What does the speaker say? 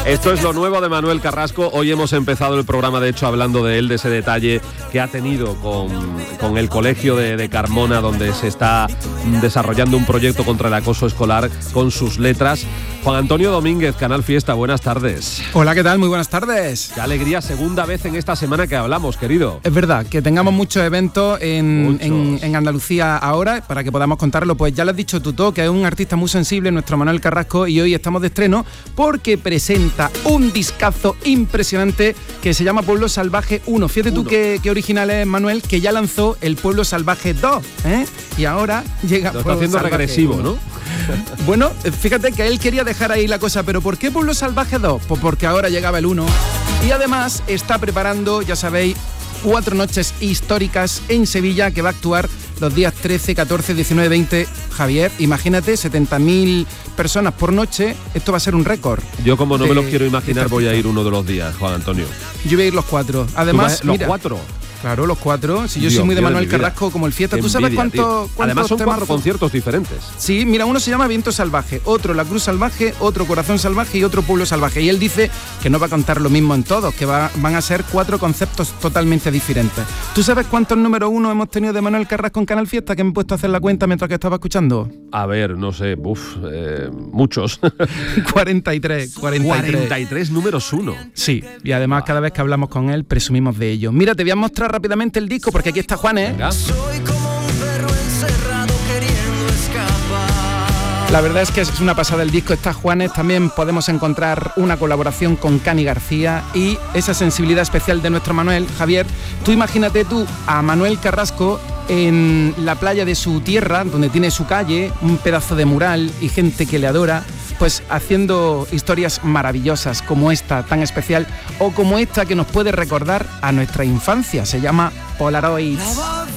Esto es lo nuevo de Manuel Carrasco. Hoy hemos empezado el programa, de hecho, hablando de él, de ese detalle que ha tenido con el colegio de Carmona, donde se está desarrollando un proyecto contra el acoso escolar con sus letras. Juan Antonio Domínguez, Canal Fiesta, buenas tardes. Hola, ¿qué tal? Muy buenas tardes. Qué alegría, segunda vez en esta semana que hablamos, querido. Es verdad, que tengamos muchos eventos en Andalucía ahora, para que podamos contarlo. Pues ya lo has dicho tú, que es un artista muy sensible, nuestro Manuel Carrasco, y hoy estamos de estreno porque presenta un discazo impresionante que se llama Pueblo Salvaje 1. Fíjate tú qué original es, Manuel, que ya lanzó el Pueblo Salvaje 2, y ahora llega Lo está haciendo regresivo, 1. ¿no? Bueno, fíjate que él quería dejar ahí la cosa, pero ¿por qué Pueblo Salvaje 2? Pues porque ahora llegaba el 1 y además está preparando, ya sabéis, 4 noches históricas en Sevilla, que va a actuar los días 13, 14, 19, 20. Javier, imagínate, 70.000 personas por noche. Esto va a ser un récord. Yo, como no me lo quiero imaginar, voy a ir uno de los días, Juan Antonio. Yo voy a ir los 4. Además, ¿los 4? Claro, los 4. Si yo Dios, soy muy de Manuel de Carrasco, como el Fiesta. ¿Tú sabes cuántos Además son 4 temazos? conciertos diferentes. Sí, mira, uno se llama Viento Salvaje, otro La Cruz Salvaje, otro Corazón Salvaje y otro Pueblo Salvaje. Y él dice que no va a cantar lo mismo en todos, que van a ser 4 conceptos totalmente diferentes. ¿Tú sabes cuántos número 1 hemos tenido de Manuel Carrasco en Canal Fiesta? Que me he puesto a hacer la cuenta mientras que estaba escuchando. A ver, no sé, muchos. 43. 43 números 1. Sí, y además cada vez que hablamos con él presumimos de ello. Mira, te voy a mostrar rápidamente el disco porque aquí está Juanes. Venga. Soy como un perro encerrado queriendo escapar. La verdad es que es una pasada el disco, está Juanes. También podemos encontrar una colaboración con Cani García y esa sensibilidad especial de nuestro Manuel. Javier, tú imagínate a Manuel Carrasco en la playa de su tierra, donde tiene su calle, un pedazo de mural y gente que le adora, pues haciendo historias maravillosas como esta tan especial, o como esta que nos puede recordar a nuestra infancia. Se llama Polaroids.